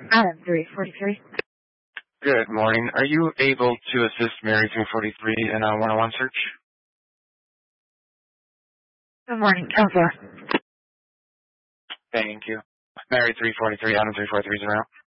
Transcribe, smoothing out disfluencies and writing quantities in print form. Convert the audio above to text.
Adam 343. Good morning. Are you able to assist Mary 343 in a one-on-one search? Good morning, Counselor. Thank you. Mary 343, Adam 343 is around.